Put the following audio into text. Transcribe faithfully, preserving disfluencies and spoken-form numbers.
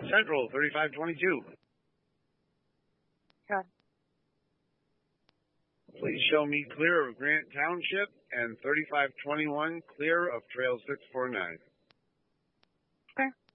Central, thirty-five twenty-two. Okay. Please show me clear of Grant Township and thirty-five twenty-one clear of Trail six four nine. Okay.